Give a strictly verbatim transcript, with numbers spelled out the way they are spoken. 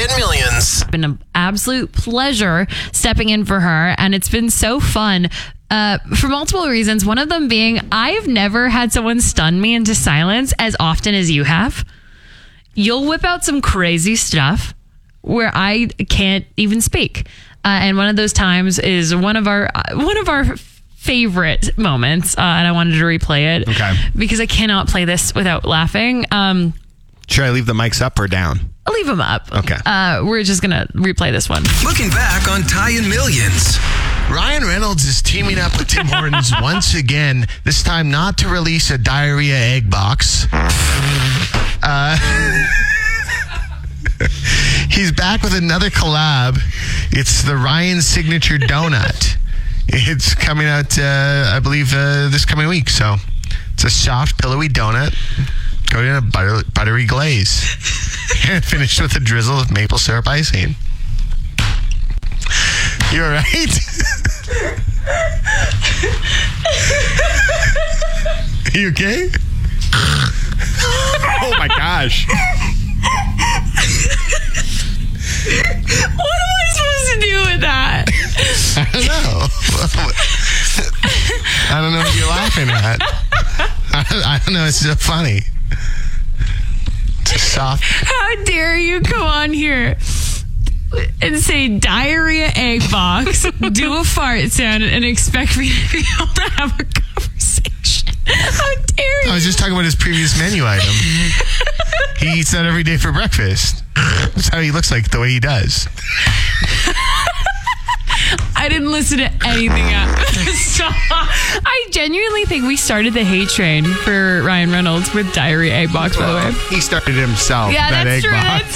and Millions. It's been an absolute pleasure stepping in for her, and it's been so fun uh, for multiple reasons. One of them being I've never had someone stun me into silence as often as you have. You'll whip out some crazy stuff where I can't even speak. Uh, and one of those times is one of our uh, one of our favorite moments, uh, and I wanted to replay it. Okay. Because I cannot play this without laughing. Um, Should I leave the mics up or down? I'll leave them up. Okay. Uh, we're just going to replay this one. Looking back on Ty and Millions. Ryan Reynolds is teaming up with Tim Hortons once again, this time not to release a diarrhea egg box. Uh, he's back with another collab. It's the Ryan Signature Donut. It's coming out, uh, I believe, uh, this coming week. So it's a soft, pillowy donut coated in a butter, buttery glaze and finished with a drizzle of maple syrup icing. You all right? Are you okay? Oh my gosh. What am I supposed to do with that? I don't know. I don't know what you're laughing at. I don't know. It's so funny. It's a soft. How dare you come on here and say diarrhea egg box, do a fart sound, and expect me to be able to have a conversation? How dare you? I was just talking about his previous menu item. He eats that every day for breakfast. That's how he looks like the way he does. I didn't listen to anything after this song. I genuinely think we started the hate train for Ryan Reynolds with diarrhea egg box, by the way. He started himself. Yeah, that that's egg true. box. That's